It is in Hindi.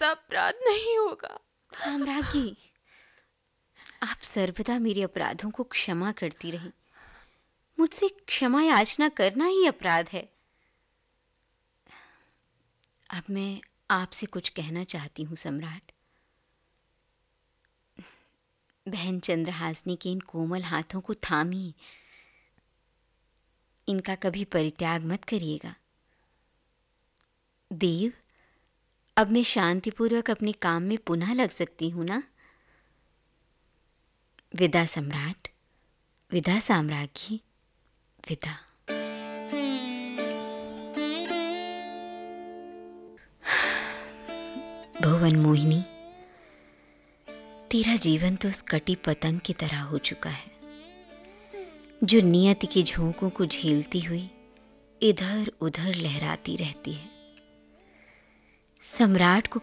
ऐसा अपराध नहीं होगा। साम्राज्ञी, आप सर्वदा मेरे अपराधों को क्षमा करती रहीं। मुझसे क्षमा याचना करना ही अपराध है। अब मैं आपसे कुछ कहना चाहती हूँ सम्राट। बहन चंद्रहासिनी के इन कोमल हाथों को थामिए। इनका कभी परित्याग मत करिएगा। देव, अब मैं शांतिपूर्वक अपने काम में पुनः लग सकती हूँ ना? विदा सम्राट, विदा साम्राज्ञी, विदा। भुवन मोहिनी, तेरा जीवन तो उस कटी पतंग की तरह हो चुका है जो नियति के झोंकों को झेलती हुई इधर उधर लहराती रहती है। सम्राट को